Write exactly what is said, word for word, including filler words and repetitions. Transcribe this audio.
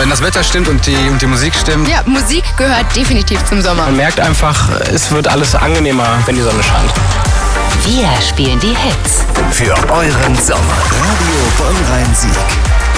Wenn das Wetter stimmt und die, und die Musik stimmt. Ja, Musik gehört definitiv zum Sommer. Man merkt einfach, es wird alles angenehmer, wenn die Sonne scheint. Wir spielen die Hits. Für euren Sommer. Radio Bonn-Rhein-Sieg.